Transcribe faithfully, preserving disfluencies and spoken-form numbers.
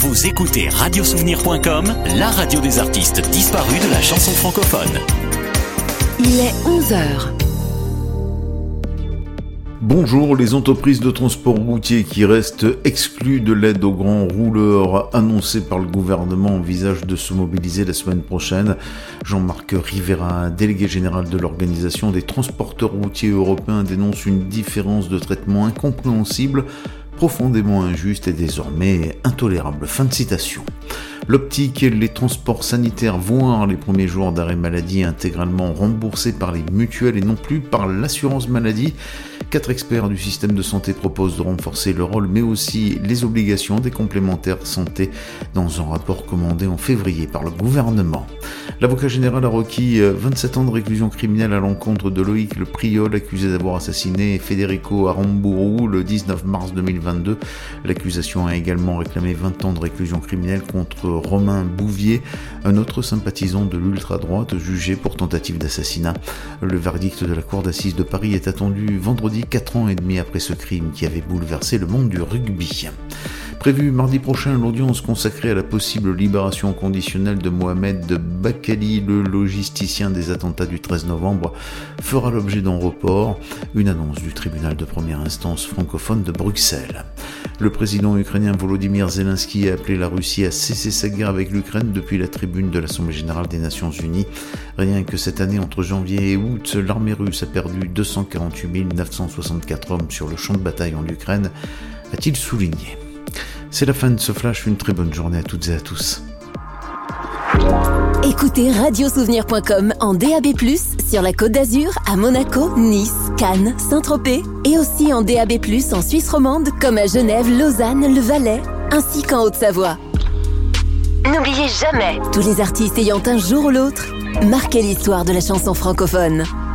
Vous écoutez radio souvenir point com, la radio des artistes disparus de la chanson francophone. Il est onze heures. Bonjour, les entreprises de transport routier qui restent exclues de l'aide aux grands rouleurs annoncée par le gouvernement envisagent de se mobiliser la semaine prochaine. Jean-Marc Rivera, délégué général de l'Organisation des transporteurs routiers européens, dénonce une différence de traitement incompréhensible, profondément injuste et désormais intolérable. Fin de citation. L'optique et les transports sanitaires, voire les premiers jours d'arrêt maladie intégralement remboursés par les mutuelles et non plus par l'assurance maladie. Quatre experts du système de santé proposent de renforcer le rôle mais aussi les obligations des complémentaires santé dans un rapport commandé en février par le gouvernement. L'avocat général a requis vingt-sept ans de réclusion criminelle à l'encontre de Loïc Le Priol, accusé d'avoir assassiné Federico Aramburu le dix-neuf mars deux mille vingt-deux. L'accusation a également réclamé vingt ans de réclusion criminelle contre Romain Bouvier, un autre sympathisant de l'ultra-droite jugé pour tentative d'assassinat. Le verdict de la cour d'assises de Paris est attendu vendredi, quatre ans et demi après ce crime qui avait bouleversé le monde du rugby. Prévu mardi prochain, l'audience consacrée à la possible libération conditionnelle de Mohamed Bakali, le logisticien des attentats du treize novembre, fera l'objet d'un report, une annonce du tribunal de première instance francophone de Bruxelles. Le président ukrainien Volodymyr Zelensky a appelé la Russie à cesser sa guerre avec l'Ukraine depuis la tribune de l'Assemblée générale des Nations unies. Rien que cette année, entre janvier et août, l'armée russe a perdu deux cent quarante-huit mille neuf cent soixante-quatre hommes sur le champ de bataille en Ukraine, a-t-il souligné. C'est la fin de ce flash, une très bonne journée à toutes et à tous. Écoutez radio souvenir point com en D A B plus, sur la Côte d'Azur, à Monaco, Nice, Cannes, Saint-Tropez et aussi en D A B plus en Suisse romande comme à Genève, Lausanne, le Valais, ainsi qu'en Haute-Savoie. N'oubliez jamais, tous les artistes ayant un jour ou l'autre marqué l'histoire de la chanson francophone.